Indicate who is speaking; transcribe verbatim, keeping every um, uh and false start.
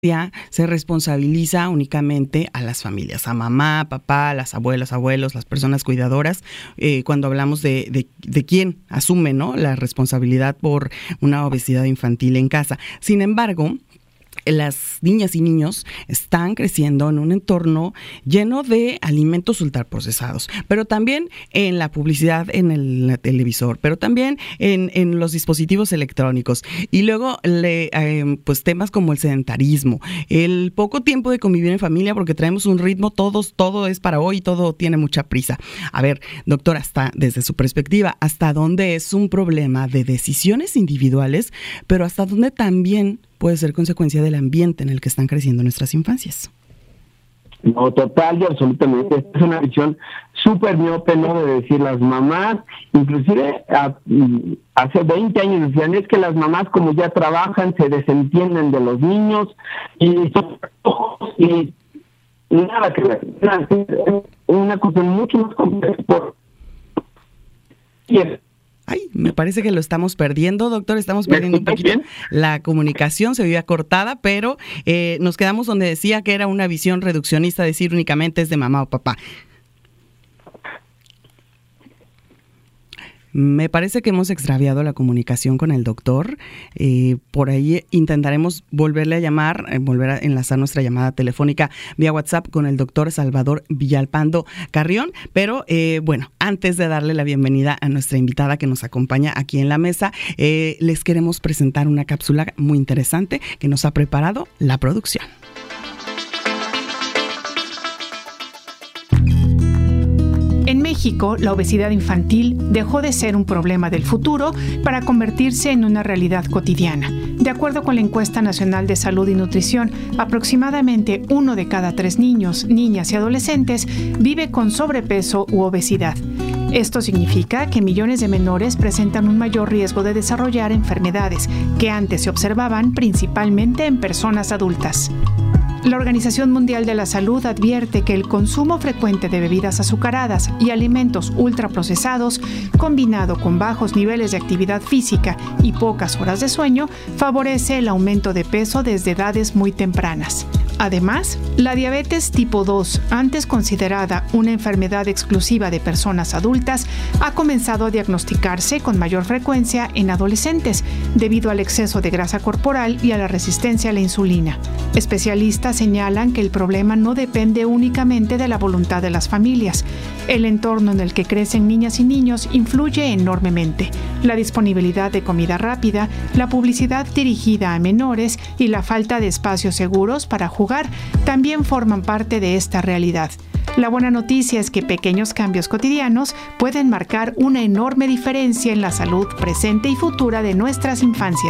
Speaker 1: se responsabiliza únicamente a las familias, a mamá, papá, las abuelas, abuelos, las personas cuidadoras, eh, cuando hablamos de, de, de quién asume, ¿no?, la responsabilidad por una obesidad infantil en casa. Sin embargo, las niñas y niños están creciendo en un entorno lleno de alimentos ultraprocesados, pero también en la publicidad en el televisor, pero también en, en los dispositivos electrónicos. Y luego le, eh, pues temas como el sedentarismo, el poco tiempo de convivir en familia porque traemos un ritmo, todos, todo es para hoy, todo tiene mucha prisa. A ver, doctora, hasta desde su perspectiva, ¿hasta dónde es un problema de decisiones individuales, pero hasta dónde también puede ser consecuencia del ambiente en el que están creciendo nuestras infancias?
Speaker 2: No, total y absolutamente. Esta es una visión súper miope, ¿no?, de decir las mamás, inclusive a, hace veinte años decían, es que las mamás como ya trabajan, se desentienden de los niños, y, y nada que ver, una cosa mucho más compleja. Por...
Speaker 1: Ay, me parece que lo estamos perdiendo, doctor, estamos perdiendo un poquito bien la comunicación, se veía cortada, pero eh, nos quedamos donde decía que era una visión reduccionista, decir únicamente es de mamá o papá. Me parece que hemos extraviado la comunicación con el doctor. Eh, por ahí intentaremos volverle a llamar, eh, volver a enlazar nuestra llamada telefónica vía WhatsApp con el doctor Salvador Villalpando Carrión. Pero eh, bueno, antes de darle la bienvenida a nuestra invitada que nos acompaña aquí en la mesa, eh, les queremos presentar una cápsula muy interesante que nos ha preparado la producción.
Speaker 3: En México, la obesidad infantil dejó de ser un problema del futuro para convertirse en una realidad cotidiana. De acuerdo con la Encuesta Nacional de Salud y Nutrición, aproximadamente uno de cada tres niños, niñas y adolescentes vive con sobrepeso u obesidad. Esto significa que millones de menores presentan un mayor riesgo de desarrollar enfermedades que antes se observaban principalmente en personas adultas. La Organización Mundial de la Salud advierte que el consumo frecuente de bebidas azucaradas y alimentos ultraprocesados, combinado con bajos niveles de actividad física y pocas horas de sueño, favorece el aumento de peso desde edades muy tempranas. Además, la diabetes tipo dos, antes considerada una enfermedad exclusiva de personas adultas, ha comenzado a diagnosticarse con mayor frecuencia en adolescentes debido al exceso de grasa corporal y a la resistencia a la insulina. Especialistas señalan que el problema no depende únicamente de la voluntad de las familias. El entorno en el que crecen niñas y niños influye enormemente. La disponibilidad de comida rápida, la publicidad dirigida a menores y la falta de espacios seguros para jugar también forman parte de esta realidad. La buena noticia es que pequeños cambios cotidianos pueden marcar una enorme diferencia en la salud presente y futura de nuestras infancias.